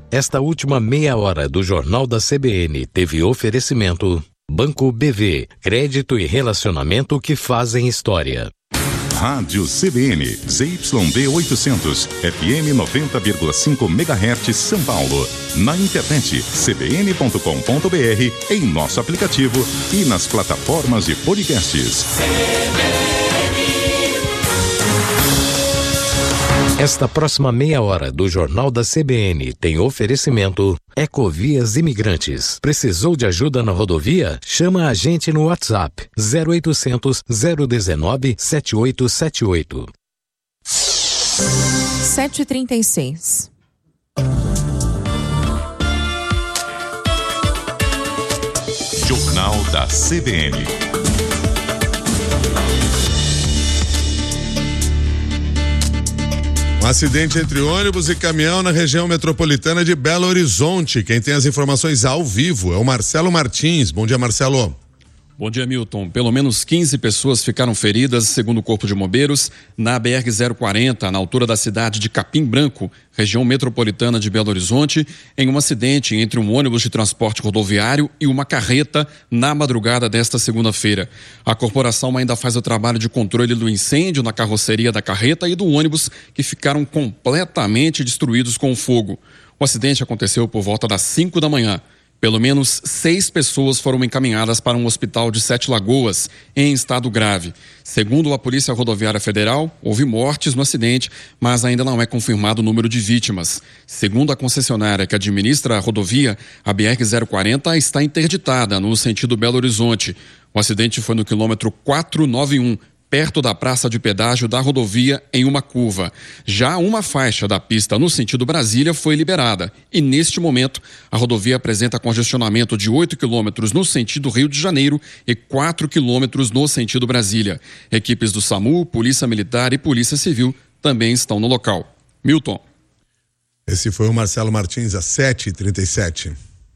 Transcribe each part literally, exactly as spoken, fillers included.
Esta última meia hora do Jornal da C B N teve oferecimento Banco B V, crédito e relacionamento que fazem história. Rádio C B N, Z Y B oitocentos, F M noventa vírgula cinco megahertz, São Paulo. Na internet, c b n ponto com ponto b r, em nosso aplicativo e nas plataformas de podcasts. Esta próxima meia hora do Jornal da C B N tem oferecimento Ecovias Imigrantes. Precisou de ajuda na rodovia? Chama a gente no WhatsApp zero oitocentos, zero um nove, sete oito sete oito. sete e trinta e seis. Jornal da C B N. Um acidente entre ônibus e caminhão na região metropolitana de Belo Horizonte. Quem tem as informações ao vivo é o Marcelo Martins. Bom dia, Marcelo. Bom dia, Milton. Pelo menos quinze pessoas ficaram feridas, segundo o Corpo de Bombeiros, na B R zero quarenta, na altura da cidade de Capim Branco, região metropolitana de Belo Horizonte, em um acidente entre um ônibus de transporte rodoviário e uma carreta na madrugada desta segunda-feira. A corporação ainda faz o trabalho de controle do incêndio na carroceria da carreta e do ônibus, que ficaram completamente destruídos com o fogo. O acidente aconteceu por volta das cinco da manhã. Pelo menos seis pessoas foram encaminhadas para um hospital de Sete Lagoas, em estado grave. Segundo a Polícia Rodoviária Federal, houve mortes no acidente, mas ainda não é confirmado o número de vítimas. Segundo a concessionária que administra a rodovia, a B R zero quarenta está interditada no sentido Belo Horizonte. O acidente foi no quilômetro quatrocentos e noventa e um, perto da praça de pedágio da rodovia, em uma curva. Já uma faixa da pista no sentido Brasília foi liberada e, neste momento, a rodovia apresenta congestionamento de oito quilômetros no sentido Rio de Janeiro e quatro quilômetros no sentido Brasília. Equipes do SAMU, Polícia Militar e Polícia Civil também estão no local. Milton. Esse foi o Marcelo Martins, às sete e trinta e sete.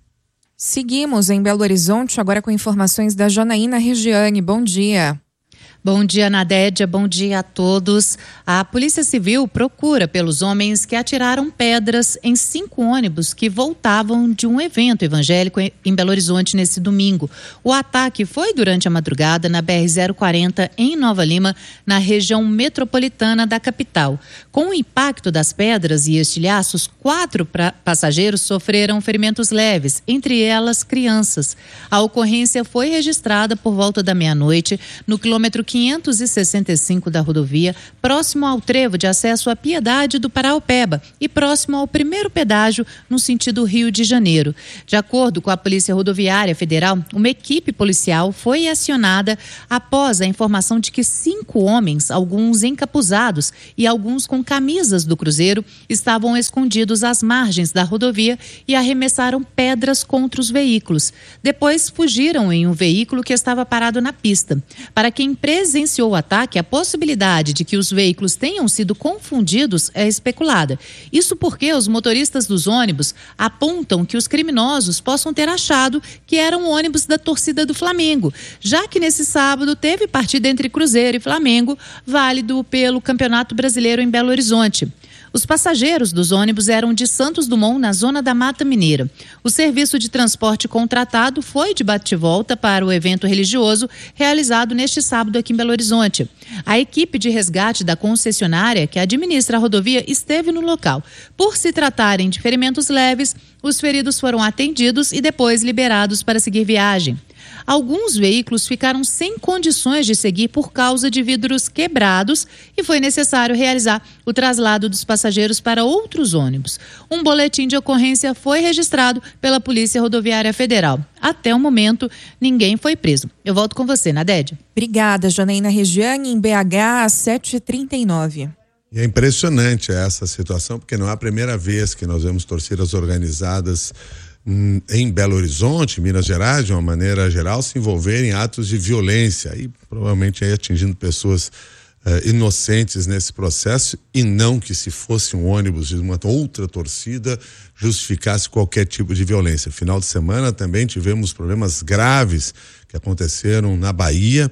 Seguimos em Belo Horizonte, agora com informações da Janaína Regiane. Bom dia. Bom dia, Nadédia. Bom dia a todos. A Polícia Civil procura pelos homens que atiraram pedras em cinco ônibus que voltavam de um evento evangélico em Belo Horizonte nesse domingo. O ataque foi durante a madrugada na B R zero quarenta, em Nova Lima, na região metropolitana da capital. Com o impacto das pedras e estilhaços, quatro pra- passageiros sofreram ferimentos leves, entre elas crianças. A ocorrência foi registrada por volta da meia-noite no quilômetro quinhentos e sessenta e cinco da rodovia, próximo ao trevo de acesso à Piedade do Paraopeba e próximo ao primeiro pedágio no sentido Rio de Janeiro. De acordo com a Polícia Rodoviária Federal, uma equipe policial foi acionada após a informação de que cinco homens, alguns encapuzados e alguns com camisas do Cruzeiro, estavam escondidos às margens da rodovia e arremessaram pedras contra os veículos. Depois fugiram em um veículo que estava parado na pista. Para quem presenciou o ataque, a possibilidade de que os veículos tenham sido confundidos é especulada. Isso porque os motoristas dos ônibus apontam que os criminosos possam ter achado que eram ônibus da torcida do Flamengo, já que nesse sábado teve partida entre Cruzeiro e Flamengo, válido pelo Campeonato Brasileiro em Belo Horizonte. Os passageiros dos ônibus eram de Santos Dumont, na zona da Mata Mineira. O serviço de transporte contratado foi de bate-volta para o evento religioso realizado neste sábado aqui em Belo Horizonte. A equipe de resgate da concessionária que administra a rodovia esteve no local. Por se tratarem de ferimentos leves, os feridos foram atendidos e depois liberados para seguir viagem. Alguns veículos ficaram sem condições de seguir por causa de vidros quebrados e foi necessário realizar o traslado dos passageiros para outros ônibus. Um boletim de ocorrência foi registrado pela Polícia Rodoviária Federal. Até o momento, ninguém foi preso. Eu volto com você, Nadédia. Obrigada, Janaína Regiane, em B H, às sete e trinta e nove. E é impressionante essa situação, porque não é a primeira vez que nós vemos torcidas organizadas em Belo Horizonte, Minas Gerais, de uma maneira geral, se envolverem em atos de violência e provavelmente aí atingindo pessoas uh, inocentes nesse processo, e não que, se fosse um ônibus de uma outra torcida, justificasse qualquer tipo de violência. Final de semana também tivemos problemas graves que aconteceram na Bahia,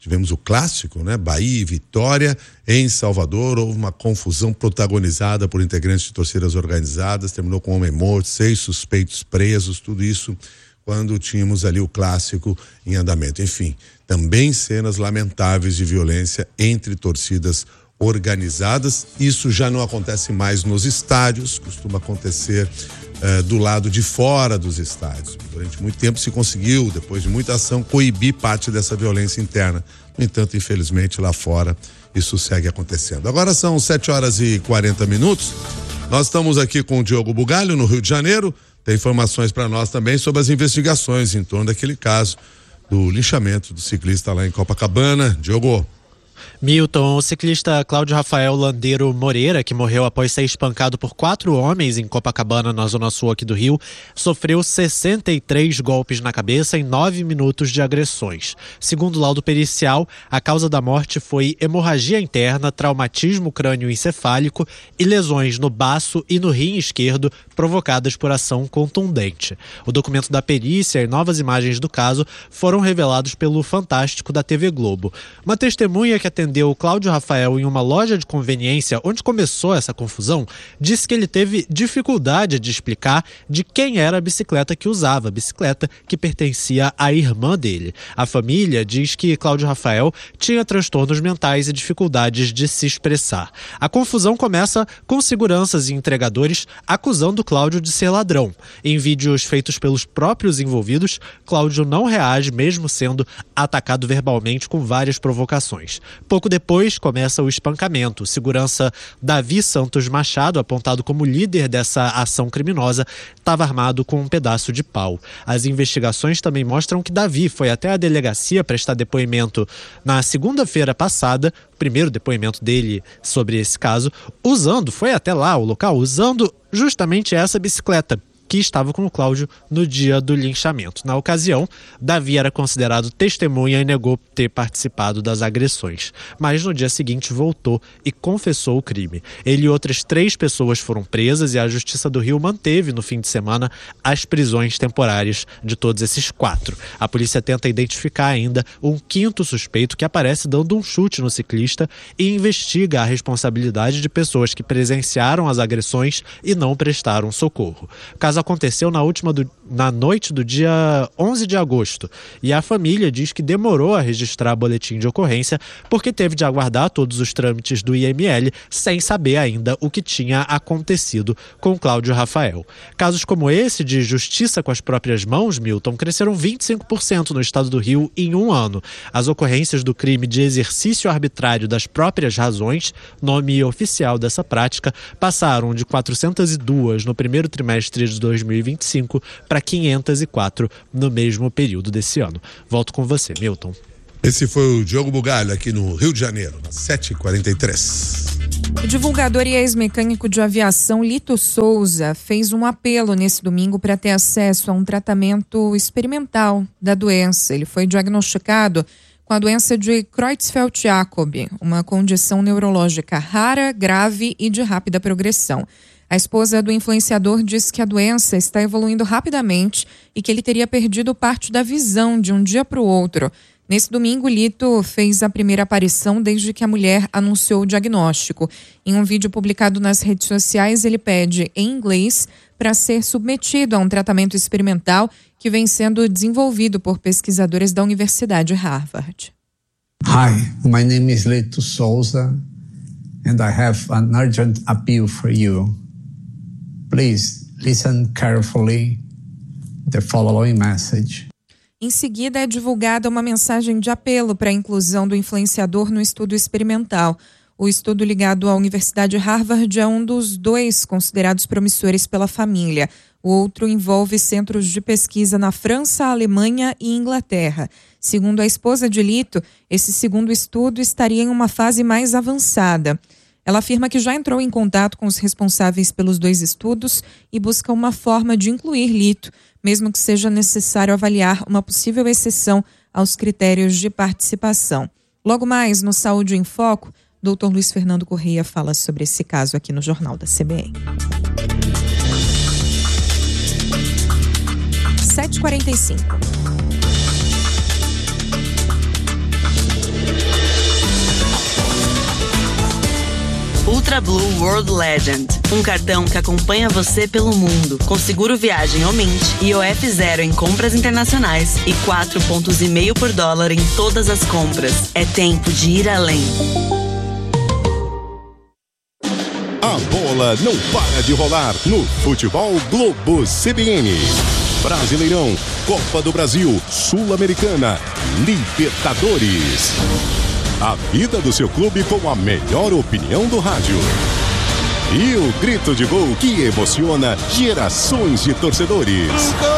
tivemos o clássico, né? Bahia e Vitória. Em Salvador houve uma confusão protagonizada por integrantes de torcidas organizadas, terminou com um homem morto, seis suspeitos presos, tudo isso quando tínhamos ali o clássico em andamento. Enfim, também cenas lamentáveis de violência entre torcidas organizadas. Isso já não acontece mais nos estádios, costuma acontecer uh, do lado de fora dos estádios. Durante muito tempo se conseguiu, depois de muita ação, coibir parte dessa violência interna. No entanto, infelizmente, lá fora isso segue acontecendo. Agora são sete horas e quarenta minutos. Nós estamos aqui com o Diogo Bugalho, no Rio de Janeiro. Tem informações para nós também sobre as investigações em torno daquele caso do linchamento do ciclista lá em Copacabana. Diogo. Milton, o ciclista Cláudio Rafael Landeiro Moreira, que morreu após ser espancado por quatro homens em Copacabana, na zona sul aqui do Rio, sofreu sessenta e três golpes na cabeça em nove minutos de agressões. Segundo o laudo pericial, a causa da morte foi hemorragia interna, traumatismo crânioencefálico e lesões no baço e no rim esquerdo provocadas por ação contundente. O documento da perícia e novas imagens do caso foram revelados pelo Fantástico da T V Globo. Uma testemunha que atendeu o Cláudio Rafael em uma loja de conveniência onde começou essa confusão, disse que ele teve dificuldade de explicar de quem era a bicicleta que usava, a bicicleta que pertencia à irmã dele. A família diz que Cláudio Rafael tinha transtornos mentais e dificuldades de se expressar. A confusão começa com seguranças e entregadores acusando Cláudio de ser ladrão. Em vídeos feitos pelos próprios envolvidos, Cláudio não reage, mesmo sendo atacado verbalmente com várias provocações. Pouco depois começa o espancamento. O segurança Davi Santos Machado, apontado como líder dessa ação criminosa, estava armado com um pedaço de pau. As investigações também mostram que Davi foi até a delegacia prestar depoimento na segunda-feira passada, o primeiro depoimento dele sobre esse caso, usando, foi até lá o local, usando justamente essa bicicleta que estava com o Cláudio no dia do linchamento. Na ocasião, Davi era considerado testemunha e negou ter participado das agressões. Mas no dia seguinte voltou e confessou o crime. Ele e outras três pessoas foram presas e a Justiça do Rio manteve no fim de semana as prisões temporárias de todos esses quatro. A polícia tenta identificar ainda um quinto suspeito que aparece dando um chute no ciclista e investiga a responsabilidade de pessoas que presenciaram as agressões e não prestaram socorro. O caso aconteceu na última do, na noite do dia onze de agosto e a família diz que demorou a registrar boletim de ocorrência porque teve de aguardar todos os trâmites do I M L sem saber ainda o que tinha acontecido com Cláudio Rafael. Casos como esse de justiça com as próprias mãos, Milton, cresceram vinte e cinco por cento no estado do Rio em um ano. As ocorrências do crime de exercício arbitrário das próprias razões, nome oficial dessa prática, passaram de quatrocentas e duas no primeiro trimestre de dois mil e vinte e cinco para quinhentas e quatro no mesmo período desse ano. Volto com você, Milton. Esse foi o Diogo Bugalho aqui no Rio de Janeiro, sete e quarenta e três. O divulgador e ex-mecânico de aviação Lito Souza fez um apelo nesse domingo para ter acesso a um tratamento experimental da doença. Ele foi diagnosticado com a doença de Creutzfeldt-Jakob, uma condição neurológica rara, grave e de rápida progressão. A esposa do influenciador disse que a doença está evoluindo rapidamente e que ele teria perdido parte da visão de um dia para o outro. Nesse domingo, Lito fez a primeira aparição desde que a mulher anunciou o diagnóstico. Em um vídeo publicado nas redes sociais, ele pede, em inglês, para ser submetido a um tratamento experimental que vem sendo desenvolvido por pesquisadores da Universidade Harvard. Hi, my name is Lito Souza and I have an urgent appeal for you. Please listen carefully the following message. Em seguida, é divulgada uma mensagem de apelo para a inclusão do influenciador no estudo experimental. O estudo ligado à Universidade Harvard é um dos dois considerados promissores pela família. O outro envolve centros de pesquisa na França, Alemanha e Inglaterra. Segundo a esposa de Lito, esse segundo estudo estaria em uma fase mais avançada. Ela afirma que já entrou em contato com os responsáveis pelos dois estudos e busca uma forma de incluir Lito, mesmo que seja necessário avaliar uma possível exceção aos critérios de participação. Logo mais, no Saúde em Foco, doutor Luiz Fernando Correia fala sobre esse caso aqui no Jornal da C B N. sete e quarenta e cinco. Ultra Blue World Legend, um cartão que acompanha você pelo mundo, com seguro viagem ou Mint, I O F zero em compras internacionais e quatro pontos e meio por dólar em todas as compras. É tempo de ir além. A bola não para de rolar no Futebol Globo C B N. Brasileirão, Copa do Brasil, Sul-Americana, Libertadores. A vida do seu clube com a melhor opinião do rádio. E o grito de gol que emociona gerações de torcedores.